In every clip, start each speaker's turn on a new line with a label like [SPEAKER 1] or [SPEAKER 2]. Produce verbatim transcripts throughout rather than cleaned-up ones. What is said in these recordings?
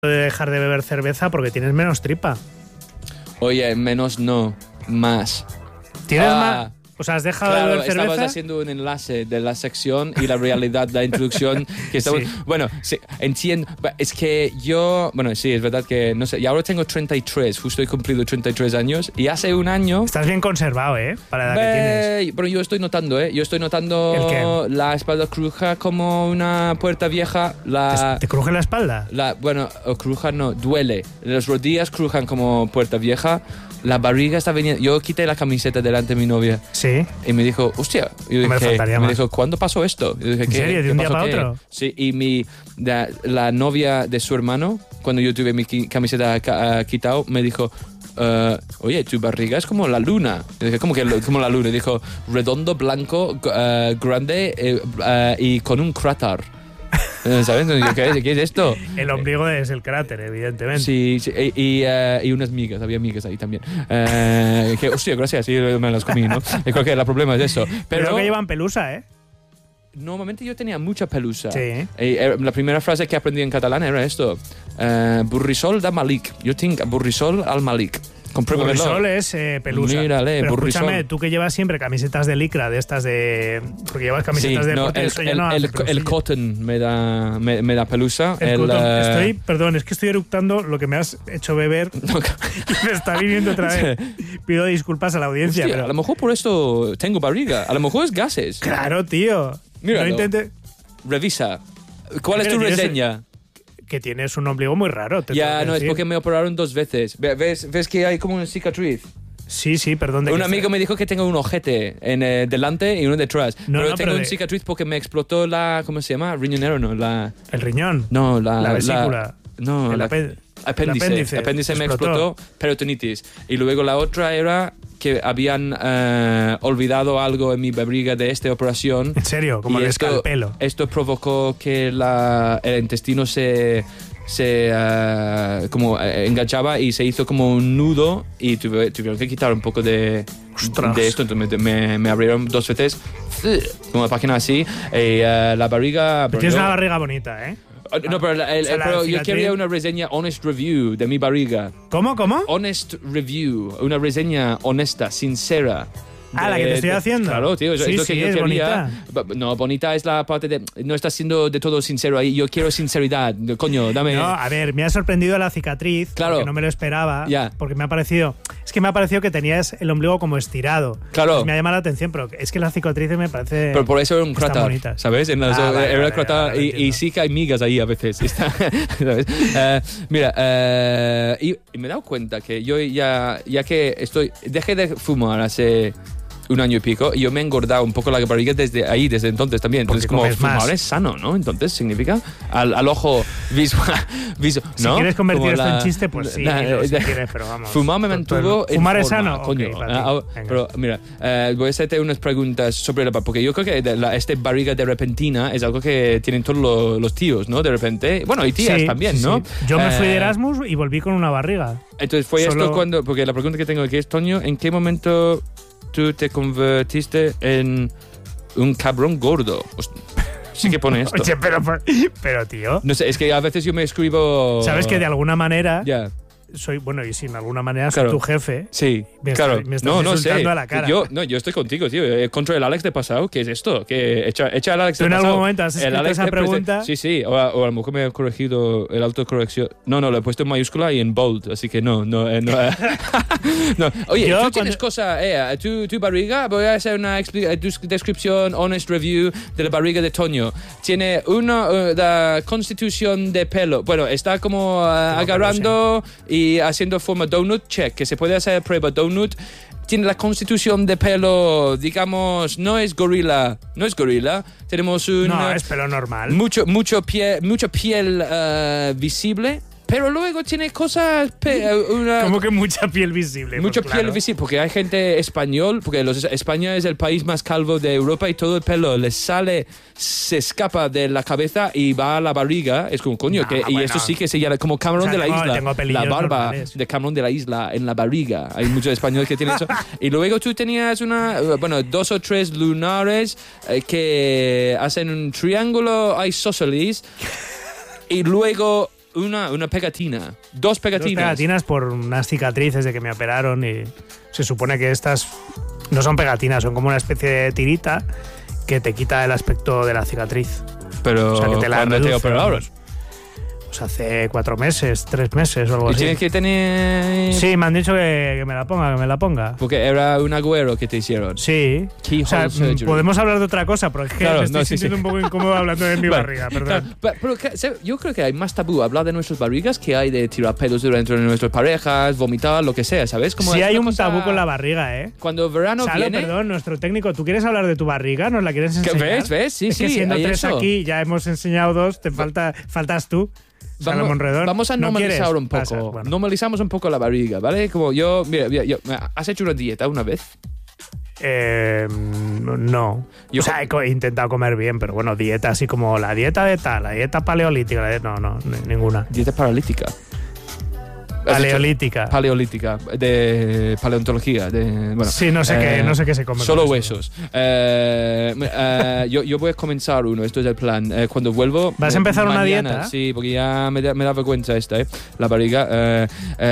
[SPEAKER 1] de dejar de beber cerveza porque tienes menos tripa.
[SPEAKER 2] Oye, menos no, más.
[SPEAKER 1] ¿Tienes
[SPEAKER 2] ah,
[SPEAKER 1] más? O sea, has dejado
[SPEAKER 2] claro,
[SPEAKER 1] de beber cerveza.
[SPEAKER 2] estabas haciendo un enlace de la sección y la realidad de la introducción. Que estamos,
[SPEAKER 1] sí.
[SPEAKER 2] Bueno, sí, entiendo. Es que yo, bueno, sí, es verdad que, no sé, y ahora tengo treinta y tres, justo he cumplido treinta y tres años y hace un año...
[SPEAKER 1] Estás bien conservado, ¿eh? Para la edad que tienes.
[SPEAKER 2] Pero yo estoy notando, ¿eh? Yo estoy notando la espalda cruja como una puerta vieja. La,
[SPEAKER 1] ¿Te, te cruje la espalda?
[SPEAKER 2] La, bueno, cruja no, duele. Las rodillas crujan como puerta vieja. La barriga está veniendo. Yo quité la camiseta delante de mi novia.
[SPEAKER 1] Sí.
[SPEAKER 2] Y me dijo, hostia. Y yo
[SPEAKER 1] no
[SPEAKER 2] dije,
[SPEAKER 1] me,
[SPEAKER 2] me dijo, ¿cuándo pasó esto? Y yo dije,
[SPEAKER 1] ¿en serio? ¿De un día para
[SPEAKER 2] qué?
[SPEAKER 1] otro?
[SPEAKER 2] Sí, y mi, la, la novia de su hermano, cuando yo tuve mi camiseta uh, quitado, me dijo, uh, oye, tu barriga es como la luna. Y dije, ¿cómo que como la luna? Y dijo, redondo, blanco, uh, grande uh, uh, y con un cráter. ¿Sabes? ¿Qué es, ¿Qué es esto?
[SPEAKER 1] El ombligo es el cráter, evidentemente.
[SPEAKER 2] Sí, sí y, y, uh, y unas migas, había migas ahí también. Uh, que, hostia, gracias, sí, me las comí, ¿no? Y creo que el problema es eso. Pero
[SPEAKER 1] creo que llevan pelusa, ¿eh?
[SPEAKER 2] Normalmente yo tenía mucha pelusa.
[SPEAKER 1] Sí.
[SPEAKER 2] Y, eh, la primera frase que aprendí en catalán era esto. Uh, burrisol da Malik. Yo tengo burrisol al Malik.
[SPEAKER 1] Burrisol es eh, pelusa.
[SPEAKER 2] Mírale,
[SPEAKER 1] pero
[SPEAKER 2] burrisol.
[SPEAKER 1] Escúchame, tú que llevas siempre camisetas de licra, de estas de... Porque llevas camisetas
[SPEAKER 2] sí,
[SPEAKER 1] de...
[SPEAKER 2] No, el,
[SPEAKER 1] eso
[SPEAKER 2] el,
[SPEAKER 1] no
[SPEAKER 2] el, el cotton me da, me, me da pelusa.
[SPEAKER 1] El
[SPEAKER 2] el,
[SPEAKER 1] cotton.
[SPEAKER 2] Uh...
[SPEAKER 1] Estoy, perdón, es que estoy eructando lo que me has hecho beber y me está viniendo otra vez. Pido disculpas a la audiencia.
[SPEAKER 2] Hostia,
[SPEAKER 1] pero...
[SPEAKER 2] A lo mejor por esto tengo barriga. A lo mejor es gases.
[SPEAKER 1] Claro, tío.
[SPEAKER 2] Míralo.
[SPEAKER 1] No intente...
[SPEAKER 2] Revisa. ¿Cuál pero es tu reseña?
[SPEAKER 1] Que tienes un ombligo muy raro. Te
[SPEAKER 2] ya, no,
[SPEAKER 1] decir.
[SPEAKER 2] es porque me operaron dos veces. ¿Ves, ves que hay como una cicatriz?
[SPEAKER 1] Sí, sí, perdón. ¿de
[SPEAKER 2] un
[SPEAKER 1] qué
[SPEAKER 2] amigo
[SPEAKER 1] fue?
[SPEAKER 2] me dijo que tengo un ojete en eh, delante y uno detrás.
[SPEAKER 1] No,
[SPEAKER 2] pero
[SPEAKER 1] no,
[SPEAKER 2] tengo
[SPEAKER 1] pero
[SPEAKER 2] una
[SPEAKER 1] de...
[SPEAKER 2] cicatriz porque me explotó la... ¿Cómo se llama? Riñonero, ¿no? La...
[SPEAKER 1] ¿El riñón?
[SPEAKER 2] No, la...
[SPEAKER 1] La vesícula.
[SPEAKER 2] La, no,
[SPEAKER 1] el
[SPEAKER 2] la...
[SPEAKER 1] apéndice.
[SPEAKER 2] Apéndice.
[SPEAKER 1] El apéndice,
[SPEAKER 2] apéndice me
[SPEAKER 1] explotó.
[SPEAKER 2] explotó, peritonitis. Y luego la otra era que habían uh, olvidado algo en mi barriga de esta operación.
[SPEAKER 1] ¿En serio? Como el
[SPEAKER 2] esto,
[SPEAKER 1] escalpelo.
[SPEAKER 2] Esto provocó que la, el intestino se... se uh, como uh, enganchaba y se hizo como un nudo y tuve, tuvieron que quitar un poco de, de esto. Entonces me, me abrieron dos veces como una página así y uh, la barriga...
[SPEAKER 1] Tienes una barriga bonita, ¿eh?
[SPEAKER 2] No, pero, el,
[SPEAKER 1] o sea,
[SPEAKER 2] el, pero yo
[SPEAKER 1] cicatriz...
[SPEAKER 2] quería una reseña honest review de mi barriga.
[SPEAKER 1] ¿Cómo, cómo?
[SPEAKER 2] Honest review, una reseña honesta, sincera.
[SPEAKER 1] Ah, la que te estoy
[SPEAKER 2] de,
[SPEAKER 1] haciendo.
[SPEAKER 2] Claro, tío,
[SPEAKER 1] sí,
[SPEAKER 2] es lo
[SPEAKER 1] sí,
[SPEAKER 2] que yo
[SPEAKER 1] es
[SPEAKER 2] quería.
[SPEAKER 1] bonita.
[SPEAKER 2] No, bonita es la parte de... No estás siendo de todo sincero ahí. Yo quiero sinceridad. Coño, dame...
[SPEAKER 1] No, a ver, me ha sorprendido la cicatriz.
[SPEAKER 2] Claro.
[SPEAKER 1] Porque no me lo esperaba.
[SPEAKER 2] Yeah.
[SPEAKER 1] Porque me ha parecido... Es que me ha parecido que tenías el ombligo como estirado.
[SPEAKER 2] Claro.
[SPEAKER 1] Pues me ha llamado la atención, pero es que la cicatriz me parece...
[SPEAKER 2] Pero por eso era un cráter, ¿sabes? En la,
[SPEAKER 1] ah, vale,
[SPEAKER 2] era
[SPEAKER 1] vale,
[SPEAKER 2] cráter
[SPEAKER 1] vale,
[SPEAKER 2] y, y sí que hay migas ahí a veces. Está, ¿sabes? Uh, mira, uh, y, y me he dado cuenta que yo ya, ya que estoy... Dejé de fumar hace... un año y pico, y yo me he engordado un poco la barriga desde ahí, desde entonces también. Entonces, como fumar más. Es sano, ¿no? Entonces, significa al, al ojo visual. Visu,
[SPEAKER 1] si
[SPEAKER 2] ¿no?
[SPEAKER 1] quieres convertir
[SPEAKER 2] como
[SPEAKER 1] esto
[SPEAKER 2] la,
[SPEAKER 1] en chiste, pues sí,
[SPEAKER 2] la,
[SPEAKER 1] dilo, si
[SPEAKER 2] de,
[SPEAKER 1] quieres, pero vamos.
[SPEAKER 2] Fumar me mantuvo en
[SPEAKER 1] ¿Fumar
[SPEAKER 2] forma,
[SPEAKER 1] es sano?
[SPEAKER 2] coño.
[SPEAKER 1] Okay,
[SPEAKER 2] uh, pero mira, uh, voy a hacerte unas preguntas sobre la... Porque yo creo que la, este barriga de repentina es algo que tienen todos los, los tíos, ¿no? De repente. Bueno, y tías
[SPEAKER 1] sí,
[SPEAKER 2] también,
[SPEAKER 1] sí,
[SPEAKER 2] ¿no?
[SPEAKER 1] Sí. Yo me fui de
[SPEAKER 2] uh,
[SPEAKER 1] Erasmus y volví con una barriga.
[SPEAKER 2] Entonces fue
[SPEAKER 1] Solo...
[SPEAKER 2] esto cuando... Porque la pregunta que tengo aquí es, Toño, ¿en qué momento... tú te convertiste en un cabrón gordo? Sí que pone esto.
[SPEAKER 1] Oye, pero, pero tío.
[SPEAKER 2] No sé, es que a veces yo me escribo...
[SPEAKER 1] Sabes que de alguna manera...
[SPEAKER 2] Ya. Yeah.
[SPEAKER 1] Soy, bueno, y si en alguna manera soy
[SPEAKER 2] claro.
[SPEAKER 1] tu jefe.
[SPEAKER 2] Sí,
[SPEAKER 1] me
[SPEAKER 2] claro.
[SPEAKER 1] Estás, me estás
[SPEAKER 2] no, no sé.
[SPEAKER 1] A la cara.
[SPEAKER 2] Yo, no, yo estoy contigo, tío. Contra el Alex de pasado, ¿qué es esto? Que echa, echa al Alex
[SPEAKER 1] ¿Tú
[SPEAKER 2] de
[SPEAKER 1] en
[SPEAKER 2] pasado.
[SPEAKER 1] algún momento has escrito esa pregunta?
[SPEAKER 2] Sí, sí. O a, o a lo mejor me he corregido el autocorrección. No, no, lo he puesto en mayúscula y en bold, así que no, no. Eh, no, eh. no. Oye,
[SPEAKER 1] yo
[SPEAKER 2] tú
[SPEAKER 1] cuando...
[SPEAKER 2] tienes cosa, eh, tu, tu barriga, voy a hacer una descripción, honest review de la barriga de Toño. Tiene una, uh, la constitución de pelo. Bueno, está como uh, agarrando pelo, sí. y haciendo forma donut, check, que se puede hacer prueba donut. Tiene la constitución de pelo, digamos, no es gorila, no es gorila. Tenemos un...
[SPEAKER 1] No, es pelo normal.
[SPEAKER 2] Mucho, mucho piel, mucha piel uh, visible. Pero luego tiene cosas... Pe una,
[SPEAKER 1] ¿Cómo que mucha piel visible?
[SPEAKER 2] Mucha
[SPEAKER 1] pues
[SPEAKER 2] piel
[SPEAKER 1] claro.
[SPEAKER 2] visible, porque hay gente español, porque los, España es el país más calvo de Europa y todo el pelo les sale, se escapa de la cabeza y va a la barriga. Es como, coño,
[SPEAKER 1] no,
[SPEAKER 2] que,
[SPEAKER 1] bueno.
[SPEAKER 2] y esto sí que se llama como Cameron o sea,
[SPEAKER 1] de
[SPEAKER 2] tengo,
[SPEAKER 1] la isla.
[SPEAKER 2] La barba
[SPEAKER 1] normales.
[SPEAKER 2] de Cameron de la isla en la barriga. Hay muchos españoles que tienen eso. Y luego tú tenías una, bueno, dos o tres lunares eh, que hacen un triángulo isósceles y luego... una, una pegatina. Dos pegatinas.
[SPEAKER 1] Dos pegatinas por unas cicatrices de que me operaron y se supone que estas no son pegatinas, son como una especie de tirita que te quita el aspecto de la cicatriz.
[SPEAKER 2] Pero
[SPEAKER 1] o sea, que te la
[SPEAKER 2] ¿cuándo te
[SPEAKER 1] reduce,
[SPEAKER 2] operaron?
[SPEAKER 1] vamos. Pues hace cuatro meses, tres meses o algo
[SPEAKER 2] ¿Y
[SPEAKER 1] así.
[SPEAKER 2] tienes que tener...?
[SPEAKER 1] Sí, me han dicho que, que me la ponga, que me la ponga.
[SPEAKER 2] Porque era un agüero que te hicieron.
[SPEAKER 1] Sí.
[SPEAKER 2] Keyhole
[SPEAKER 1] o sea,
[SPEAKER 2] surgery.
[SPEAKER 1] podemos hablar de otra cosa, pero es que
[SPEAKER 2] Claro,
[SPEAKER 1] me estoy
[SPEAKER 2] no, sí,
[SPEAKER 1] sintiendo
[SPEAKER 2] sí.
[SPEAKER 1] un poco incómodo hablando de mi
[SPEAKER 2] Vale,
[SPEAKER 1] barriga, perdón.
[SPEAKER 2] Claro, pero, pero que- se- yo creo que hay más tabú hablar de nuestras barrigas que hay de tirar pedos dentro de nuestras parejas, vomitar, lo que sea, ¿sabes? Como
[SPEAKER 1] Sí
[SPEAKER 2] es
[SPEAKER 1] hay
[SPEAKER 2] una
[SPEAKER 1] un
[SPEAKER 2] cosa-
[SPEAKER 1] tabú con la barriga, ¿eh?
[SPEAKER 2] Cuando verano
[SPEAKER 1] Salo,
[SPEAKER 2] viene...
[SPEAKER 1] perdón, nuestro técnico, ¿tú quieres hablar de tu barriga? ¿Nos la quieres
[SPEAKER 2] ¿Qué
[SPEAKER 1] enseñar?
[SPEAKER 2] ves? ¿Ves? Sí,
[SPEAKER 1] es
[SPEAKER 2] sí,
[SPEAKER 1] que siendo
[SPEAKER 2] hay
[SPEAKER 1] tres
[SPEAKER 2] eso.
[SPEAKER 1] aquí, ya hemos enseñado dos, te falta, faltas tú. Salo
[SPEAKER 2] Vamos,
[SPEAKER 1] Monredor.
[SPEAKER 2] vamos a
[SPEAKER 1] ¿No
[SPEAKER 2] normalizar
[SPEAKER 1] quieres?
[SPEAKER 2] un poco.
[SPEAKER 1] Pasa, bueno.
[SPEAKER 2] Normalizamos un poco la barriga, ¿vale? Como yo, mira, mira, yo, ¿has hecho una dieta una vez?
[SPEAKER 1] Eh, no.
[SPEAKER 2] Yo
[SPEAKER 1] o sea,
[SPEAKER 2] co-
[SPEAKER 1] he, co- he intentado comer bien, pero bueno, dieta así como la dieta de tal, la dieta paleolítica, la dieta- no, no, ni- ninguna.
[SPEAKER 2] Dieta paralítica. ¿Has hecho-
[SPEAKER 1] Paleolítica.
[SPEAKER 2] Paleolítica, de paleontología, de bueno.
[SPEAKER 1] Sí, no sé qué- no sé qué se come
[SPEAKER 2] Solo
[SPEAKER 1] con eso.
[SPEAKER 2] huesos. Eh, eh, yo, yo voy a comenzar uno, esto es el plan. Eh, cuando vuelvo.
[SPEAKER 1] ¿Vas a
[SPEAKER 2] eh,
[SPEAKER 1] empezar una
[SPEAKER 2] mañana,
[SPEAKER 1] dieta?
[SPEAKER 2] Sí, porque ya me da, me da vergüenza esta, ¿eh? La barriga. Eh,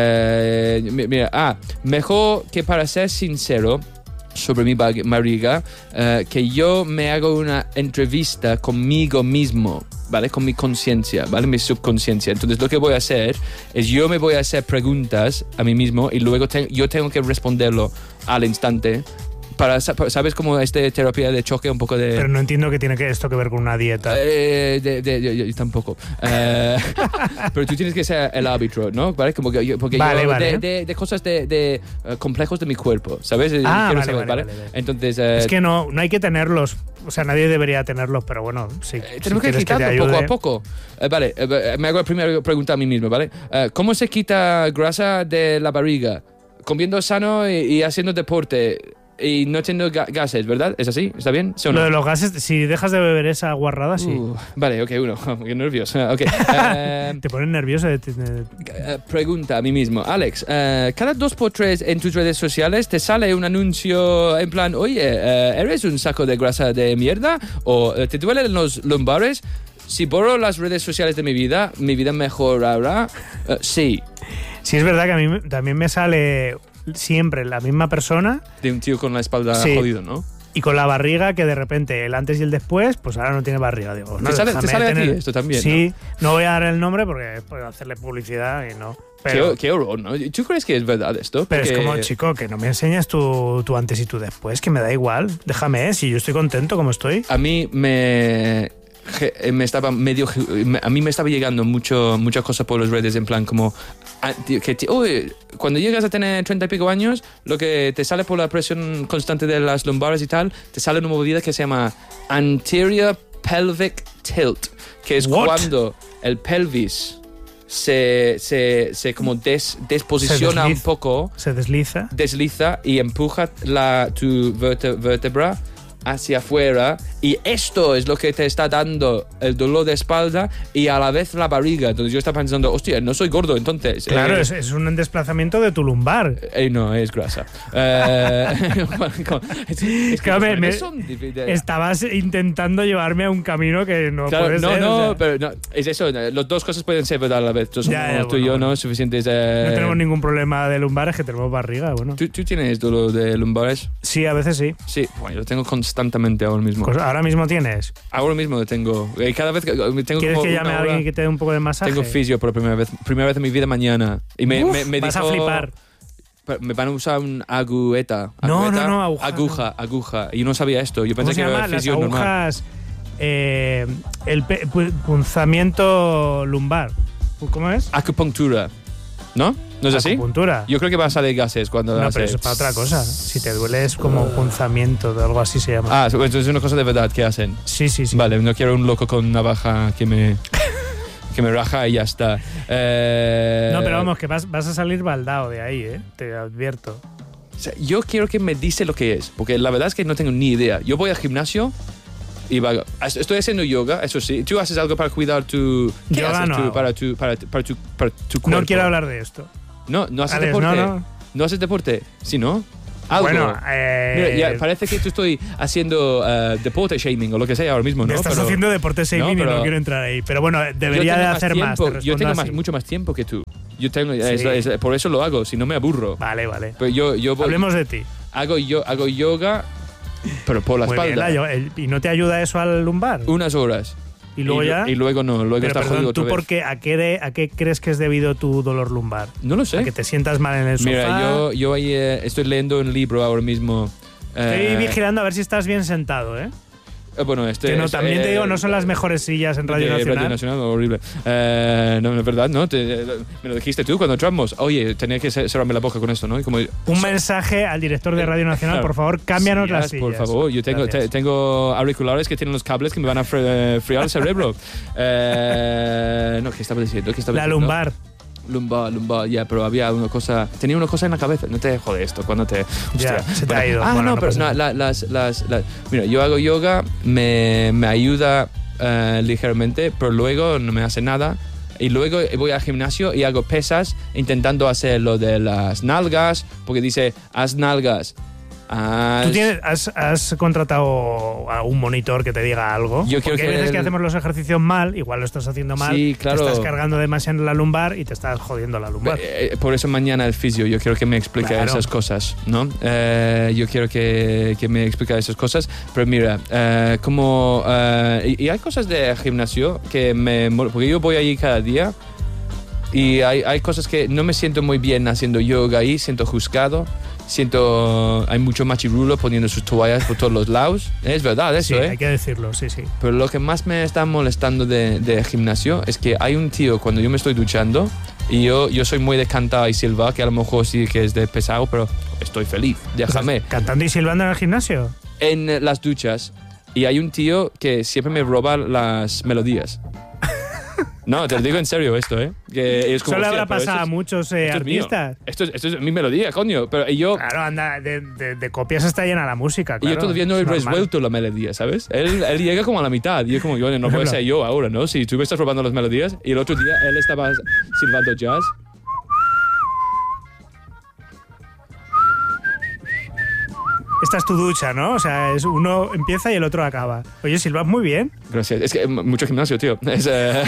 [SPEAKER 2] eh, mi- mira, ah, mejor que para ser sincero sobre mi ba- barriga, eh, que yo me hago una entrevista conmigo mismo, ¿vale? Con mi conciencia, ¿vale? Mi subconsciencia. Entonces lo que voy a hacer es yo me voy a hacer preguntas a mí mismo y luego te- yo tengo que responderlo al instante. Para, sa- para- ¿sabes cómo esta terapia de choque un poco de...
[SPEAKER 1] Pero no entiendo qué tiene que esto que ver con una dieta.
[SPEAKER 2] Eh, de, de- yo, yo tampoco. Eh, pero tú tienes que ser el árbitro, ¿no? ¿Vale? Como que yo, porque
[SPEAKER 1] Vale,
[SPEAKER 2] yo
[SPEAKER 1] vale.
[SPEAKER 2] De, de- de cosas de, de, eh, complejos de mi cuerpo, ¿sabes? Eh,
[SPEAKER 1] Ah,
[SPEAKER 2] quiero
[SPEAKER 1] vale,
[SPEAKER 2] saber,
[SPEAKER 1] vale, vale, vale.
[SPEAKER 2] Entonces, eh,
[SPEAKER 1] Es que no, no hay que tenerlos. O sea, nadie debería tenerlos, pero bueno, sí.
[SPEAKER 2] eh,
[SPEAKER 1] si
[SPEAKER 2] tenemos que
[SPEAKER 1] quieres te
[SPEAKER 2] quitarlo poco
[SPEAKER 1] ayude.
[SPEAKER 2] a poco. Eh, vale, eh, me hago la primera pregunta a mí mismo, ¿vale? Eh, ¿Cómo se quita grasa de la barriga? Comiendo sano y, y haciendo deporte y no teniendo ga- gases, ¿verdad? ¿Es así? ¿Está bien? ¿Sí o no?
[SPEAKER 1] Lo de los gases, si dejas de beber esa guarrada, sí.
[SPEAKER 2] Uh, vale, ok, uno. Qué nervioso. Ok. Eh,
[SPEAKER 1] Te pones nervioso. de- de-
[SPEAKER 2] Eh, pregunta a mí mismo, Alex, eh, cada dos por tres en tus redes sociales te sale un anuncio en plan, oye, eh, ¿eres un saco de grasa de mierda? ¿O eh, te duelen los lumbares? Si borro las redes sociales de mi vida, ¿mi vida mejorará? Eh, sí,
[SPEAKER 1] Sí, es verdad que a mí me- también me sale siempre la misma persona
[SPEAKER 2] de un tío con la espalda
[SPEAKER 1] Sí.
[SPEAKER 2] jodido, ¿no?
[SPEAKER 1] y con la barriga que de repente el antes y el después, pues ahora no tiene barriga. Digo, no,
[SPEAKER 2] ¿Te sale- te
[SPEAKER 1] déjame
[SPEAKER 2] sale a ti
[SPEAKER 1] tener-
[SPEAKER 2] esto también,
[SPEAKER 1] Sí, no voy a dar el nombre porque puedo hacerle publicidad y no. Pero,
[SPEAKER 2] Qué, qué horror, ¿no? ¿Tú crees que es verdad esto?
[SPEAKER 1] pero es
[SPEAKER 2] Porque-
[SPEAKER 1] como, chico, que no me enseñas tu, tu antes y tu después, que me da igual. Déjame, si yo estoy contento como estoy.
[SPEAKER 2] A mí me, je- me estaba medio me- a mí me estaba llegando mucho muchas cosas por las redes en plan como ah, tío, que tío, uy, cuando llegas a tener treinta y pico años lo que te sale por la presión constante de las lumbares y tal te sale una movida que se llama anterior pelvic tilt, que es
[SPEAKER 1] What?
[SPEAKER 2] cuando el pelvis se, se, se como des, desposiciona
[SPEAKER 1] Se
[SPEAKER 2] un
[SPEAKER 1] desliza.
[SPEAKER 2] poco,
[SPEAKER 1] Se desliza.
[SPEAKER 2] desliza y empuja la, tu verte- vértebra hacia afuera y esto es lo que te está dando el dolor de espalda y a la vez la barriga. Entonces yo estaba pensando, hostia, no soy gordo entonces.
[SPEAKER 1] Claro,
[SPEAKER 2] Eh,
[SPEAKER 1] es, es un desplazamiento de tu lumbar.
[SPEAKER 2] eh, no, es grasa. Eh, bueno, como- es, es que
[SPEAKER 1] Claro,
[SPEAKER 2] los
[SPEAKER 1] me-
[SPEAKER 2] redes
[SPEAKER 1] me-
[SPEAKER 2] son dif- de-
[SPEAKER 1] Estabas intentando llevarme a un camino que no
[SPEAKER 2] Claro,
[SPEAKER 1] puede
[SPEAKER 2] no,
[SPEAKER 1] ser.
[SPEAKER 2] no,
[SPEAKER 1] o sea,
[SPEAKER 2] pero no, es eso, eh, las dos cosas pueden ser verdad a la vez. Entonces,
[SPEAKER 1] Ya,
[SPEAKER 2] somos
[SPEAKER 1] ya,
[SPEAKER 2] tú y yo,
[SPEAKER 1] bueno,
[SPEAKER 2] ¿no?
[SPEAKER 1] bueno.
[SPEAKER 2] Suficientes. eh,
[SPEAKER 1] no tenemos ningún problema de lumbares, que tenemos barriga. Bueno,
[SPEAKER 2] ¿Tú, ¿Tú tienes dolor de lumbares?
[SPEAKER 1] sí, a veces sí.
[SPEAKER 2] Sí, bueno, yo lo tengo constantemente ahora mismo.
[SPEAKER 1] Pues ahora mismo tienes.
[SPEAKER 2] Ahora mismo lo tengo. Eh, Cada vez que eh, tengo
[SPEAKER 1] ¿Quieres
[SPEAKER 2] como
[SPEAKER 1] que llame
[SPEAKER 2] una
[SPEAKER 1] a alguien
[SPEAKER 2] hora-
[SPEAKER 1] que te dé un poco de masaje?
[SPEAKER 2] Tengo fisio por primera vez, primera vez en mi vida mañana. Y me,
[SPEAKER 1] Uf,
[SPEAKER 2] me, me
[SPEAKER 1] vas
[SPEAKER 2] dijo,
[SPEAKER 1] a flipar.
[SPEAKER 2] pero me van a usar un agujeta.
[SPEAKER 1] No,
[SPEAKER 2] agujeta,
[SPEAKER 1] no, no, aguja,
[SPEAKER 2] Aguja, aguja. Y yo no sabía esto. Yo
[SPEAKER 1] ¿Cómo
[SPEAKER 2] pensé
[SPEAKER 1] se
[SPEAKER 2] que
[SPEAKER 1] llama?
[SPEAKER 2] era
[SPEAKER 1] Las
[SPEAKER 2] fisio normal.
[SPEAKER 1] agujas. Eh, el pe- pu- punzamiento lumbar. ¿Cómo es?
[SPEAKER 2] Acupuntura. ¿No? ¿No es así?
[SPEAKER 1] Acupuntura.
[SPEAKER 2] Yo creo que va a salir gases cuando
[SPEAKER 1] No,
[SPEAKER 2] hace-
[SPEAKER 1] pero eso es para otra cosa. Si te duele es como punzamiento, de algo así se llama.
[SPEAKER 2] Ah, entonces es una cosa de verdad que hacen.
[SPEAKER 1] Sí, sí, sí.
[SPEAKER 2] Vale, no quiero un loco con navaja que me, que me raja y ya está. Eh,
[SPEAKER 1] No, pero vamos, que vas, vas a salir baldado de ahí, ¿eh? Te advierto.
[SPEAKER 2] O sea, yo quiero que me dice lo que es, porque la verdad es que no tengo ni idea. Yo voy al gimnasio y vago. Estoy haciendo yoga, eso sí. ¿Tú haces algo para cuidar tu... ¿Qué
[SPEAKER 1] Yoga
[SPEAKER 2] haces
[SPEAKER 1] no
[SPEAKER 2] tú
[SPEAKER 1] hago.
[SPEAKER 2] para tu, para, para tu, para tu cuerpo?
[SPEAKER 1] No quiero hablar de esto.
[SPEAKER 2] No, no haces
[SPEAKER 1] Alex,
[SPEAKER 2] deporte.
[SPEAKER 1] no, no.
[SPEAKER 2] ¿No haces deporte? Sí, ¿no? Algo.
[SPEAKER 1] Bueno, eh,
[SPEAKER 2] Mira, ya parece que tú estoy haciendo uh, deporte shaming o lo que sea ahora mismo, ¿no?
[SPEAKER 1] Me estás
[SPEAKER 2] pero,
[SPEAKER 1] haciendo deporte shaming
[SPEAKER 2] no, pero,
[SPEAKER 1] y no quiero entrar ahí. Pero bueno, debería de hacer más.
[SPEAKER 2] Tiempo,
[SPEAKER 1] más
[SPEAKER 2] yo tengo
[SPEAKER 1] así.
[SPEAKER 2] más, mucho más tiempo que tú. Yo tengo,
[SPEAKER 1] Sí.
[SPEAKER 2] es, es, por eso lo hago, si no me aburro.
[SPEAKER 1] Vale, vale.
[SPEAKER 2] Pero yo, yo voy,
[SPEAKER 1] Hablemos de ti.
[SPEAKER 2] Hago, yo, hago yoga, pero por la
[SPEAKER 1] Muy bien,
[SPEAKER 2] espalda.
[SPEAKER 1] la yo- el- ¿Y no te ayuda eso al lumbar?
[SPEAKER 2] Unas horas.
[SPEAKER 1] Y luego
[SPEAKER 2] y,
[SPEAKER 1] ya.
[SPEAKER 2] Y luego no, luego
[SPEAKER 1] Pero,
[SPEAKER 2] está
[SPEAKER 1] perdón,
[SPEAKER 2] jodido
[SPEAKER 1] ¿tú
[SPEAKER 2] otra
[SPEAKER 1] por
[SPEAKER 2] vez.
[SPEAKER 1] qué, a, qué de- a qué crees que es debido tu dolor lumbar?
[SPEAKER 2] No lo sé.
[SPEAKER 1] ¿A que te sientas mal en el sofá?
[SPEAKER 2] Mira, yo, yo ahí, eh, estoy leyendo un libro ahora mismo.
[SPEAKER 1] Estoy
[SPEAKER 2] eh,
[SPEAKER 1] vigilando a ver si estás bien sentado, ¿eh?
[SPEAKER 2] eh, Bueno, este,
[SPEAKER 1] Que no,
[SPEAKER 2] es,
[SPEAKER 1] también te
[SPEAKER 2] eh,
[SPEAKER 1] digo, no son las mejores sillas en Radio
[SPEAKER 2] de
[SPEAKER 1] Nacional.
[SPEAKER 2] Radio Nacional, horrible. Eh, no, no es verdad, ¿no? Te- me lo dijiste tú cuando entramos. Oye, tenía que cerrarme la boca con esto, ¿no? Y como,
[SPEAKER 1] Un mensaje al director de Radio Nacional,
[SPEAKER 2] Claro.
[SPEAKER 1] por favor, cámbianos
[SPEAKER 2] Sillas,
[SPEAKER 1] las sillas.
[SPEAKER 2] por favor, yo tengo,
[SPEAKER 1] Gracias.
[SPEAKER 2] te- tengo auriculares que tienen los cables que me van a fre- eh, friar el cerebro. Eh, no, ¿qué estaba diciendo? ¿Qué estaba
[SPEAKER 1] La
[SPEAKER 2] diciendo?
[SPEAKER 1] lumbar.
[SPEAKER 2] Lumbar, lumbar, ya, pero había una cosa. Tenía una cosa en la cabeza. No te jode esto, cuando te.
[SPEAKER 1] Ya,
[SPEAKER 2] hostia.
[SPEAKER 1] se te
[SPEAKER 2] Bueno,
[SPEAKER 1] ha ido.
[SPEAKER 2] Ah,
[SPEAKER 1] Bueno,
[SPEAKER 2] no,
[SPEAKER 1] no
[SPEAKER 2] pero
[SPEAKER 1] pasa
[SPEAKER 2] no,
[SPEAKER 1] nada.
[SPEAKER 2] la- las, las, las- Mira, yo hago yoga, me, me ayuda eh, ligeramente, pero luego no me hace nada. Y luego voy al gimnasio y hago pesas intentando hacer lo de las nalgas, porque dice, haz nalgas. Haz...
[SPEAKER 1] ¿Tú tienes, has, has contratado a un monitor que te diga algo?
[SPEAKER 2] Yo quiero
[SPEAKER 1] Porque hay
[SPEAKER 2] que
[SPEAKER 1] veces
[SPEAKER 2] el-
[SPEAKER 1] que hacemos los ejercicios mal, igual lo estás haciendo mal,
[SPEAKER 2] Sí, claro.
[SPEAKER 1] te estás cargando demasiado en la lumbar y te estás jodiendo la lumbar.
[SPEAKER 2] Eh, eh, Por eso mañana el fisio, yo quiero que me explique
[SPEAKER 1] Claro.
[SPEAKER 2] esas cosas, ¿no? Eh, yo quiero que, que me explique esas cosas, pero mira, eh, como... eh, y, y hay cosas de gimnasio que me... mol- Porque yo voy allí cada día y hay, hay cosas que no me siento muy bien haciendo yoga ahí, siento juzgado, siento... Hay mucho machirulo poniendo sus toallas por todos los lados, es verdad eso,
[SPEAKER 1] sí,
[SPEAKER 2] ¿eh?
[SPEAKER 1] hay que decirlo, sí, sí.
[SPEAKER 2] Pero lo que más me está molestando de, de gimnasio es que hay un tío cuando yo me estoy duchando y yo, yo soy muy de cantar y silbar, que a lo mejor sí que es de pesado, pero estoy feliz, déjame.
[SPEAKER 1] ¿Cantando y silbando en el gimnasio?
[SPEAKER 2] En eh, las duchas y hay un tío que siempre me roba las melodías. No, te lo digo en serio esto, ¿eh? Que es como,
[SPEAKER 1] Eso le
[SPEAKER 2] hostia,
[SPEAKER 1] habrá
[SPEAKER 2] pero
[SPEAKER 1] pasado a
[SPEAKER 2] esto es-
[SPEAKER 1] muchos eh,
[SPEAKER 2] esto es mío.
[SPEAKER 1] artistas.
[SPEAKER 2] Esto es, esto es mi melodía, coño. Pero yo,
[SPEAKER 1] Claro, anda, de, de- de copias está llena la música,
[SPEAKER 2] y
[SPEAKER 1] claro.
[SPEAKER 2] yo todavía no he
[SPEAKER 1] es normal.
[SPEAKER 2] resuelto la melodía, ¿sabes? Él, él llega como a la mitad y es como, yo no puede ser yo ahora, ¿no? Si tú me estás robando las melodías y el otro día él estaba silbando jazz.
[SPEAKER 1] Esta es tu ducha, ¿no? O sea, es uno empieza y el otro acaba. Oye, silbas muy bien.
[SPEAKER 2] Gracias. Es que eh, mucho gimnasio, tío. Es, eh,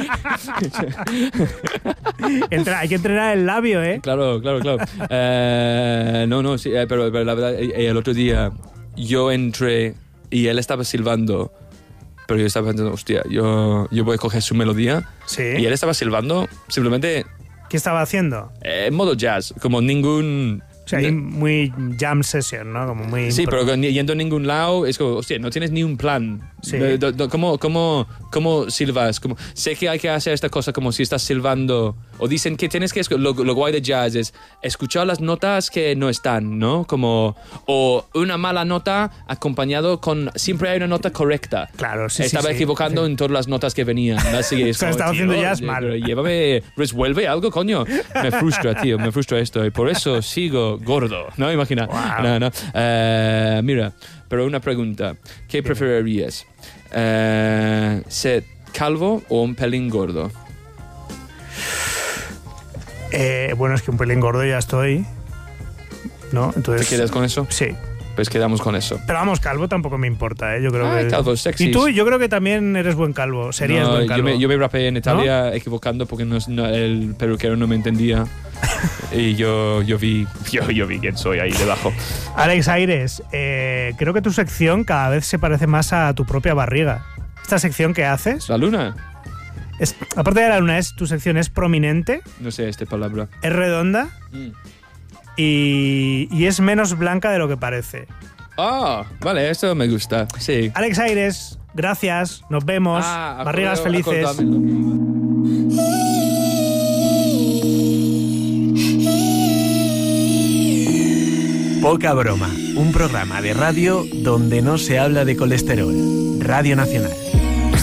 [SPEAKER 1] Entra- hay que entrenar el labio, ¿eh?
[SPEAKER 2] claro, claro, claro. Eh, no, no, sí, eh, pero, pero la verdad, eh, el otro día yo entré y él estaba silbando, pero yo estaba pensando, hostia, yo, yo voy a coger su melodía.
[SPEAKER 1] Sí.
[SPEAKER 2] Y él estaba silbando simplemente
[SPEAKER 1] ¿Qué estaba haciendo?
[SPEAKER 2] eh, en modo jazz, como ningún...
[SPEAKER 1] O sea, ahí muy jam session, ¿no? Como muy...
[SPEAKER 2] Sí,
[SPEAKER 1] impro-
[SPEAKER 2] pero con- yendo a ningún lado, es como, hostia, no tienes ni un plan.
[SPEAKER 1] Sí.
[SPEAKER 2] De- de- de- ¿Cómo, cómo, cómo silbas? Como, sé que hay que hacer esta cosa como si estás silbando. O dicen que tienes que... escu- Lo, lo guay de jazz es escuchar las notas que no están, ¿no? Como... O una mala nota acompañado con... Siempre hay una nota correcta.
[SPEAKER 1] Claro, sí, sí,
[SPEAKER 2] Estaba
[SPEAKER 1] sí,
[SPEAKER 2] equivocando
[SPEAKER 1] sí.
[SPEAKER 2] en todas las notas que venían. Así es
[SPEAKER 1] O sea,
[SPEAKER 2] como,
[SPEAKER 1] estaba
[SPEAKER 2] tío,
[SPEAKER 1] haciendo jazz
[SPEAKER 2] eh,
[SPEAKER 1] mal.
[SPEAKER 2] pero Llévame... Resuelve algo, coño. Me frustra, tío. Me frustra esto. Y por eso sigo gordo. ¿No? Imagina.
[SPEAKER 1] Wow.
[SPEAKER 2] No, no. Eh, mira, pero una pregunta. ¿Qué preferirías? Eh, ¿Ser calvo o un pelín gordo?
[SPEAKER 1] Eh, bueno, es que un pelín gordo ya estoy, ¿no?
[SPEAKER 2] ¿Te
[SPEAKER 1] Entonces...
[SPEAKER 2] quedas con eso?
[SPEAKER 1] Sí.
[SPEAKER 2] Pues quedamos con eso.
[SPEAKER 1] Pero vamos, calvo tampoco me importa, ¿eh? Yo creo
[SPEAKER 2] Ay,
[SPEAKER 1] que...
[SPEAKER 2] calvo, sexy.
[SPEAKER 1] Y tú, yo creo que también eres buen calvo. Serías
[SPEAKER 2] No,
[SPEAKER 1] buen calvo.
[SPEAKER 2] Yo me, yo me rapeé en Italia equivocando porque no, no- el peluquero no me entendía. Y yo, yo vi yo, yo vi quién soy ahí debajo.
[SPEAKER 1] Alex Aires, eh, creo que tu sección cada vez se parece más a tu propia barriga. Esta sección que haces,
[SPEAKER 2] ¿La luna?
[SPEAKER 1] es, aparte de la luna, es, tu sección es prominente,
[SPEAKER 2] No sé esta palabra.
[SPEAKER 1] es redonda
[SPEAKER 2] Mm.
[SPEAKER 1] y, y es menos blanca de lo que parece.
[SPEAKER 2] Ah, vale, esto me gusta. Sí.
[SPEAKER 1] Alex Aires, gracias, nos vemos,
[SPEAKER 2] Ah,
[SPEAKER 1] barrigas
[SPEAKER 2] acordé-
[SPEAKER 1] felices.
[SPEAKER 2] acordámelo.
[SPEAKER 3] Poca broma, un programa de radio donde no se habla de colesterol. Radio Nacional.